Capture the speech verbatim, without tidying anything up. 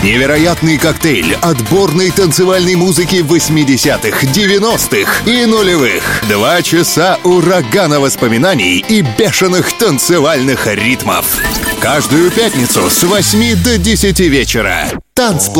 Невероятный коктейль отборной танцевальной музыки восьмидесятых, девяностых и нулевых. Два часа урагана воспоминаний и бешеных танцевальных ритмов. Каждую пятницу с восьми до десяти вечера. Танцплан.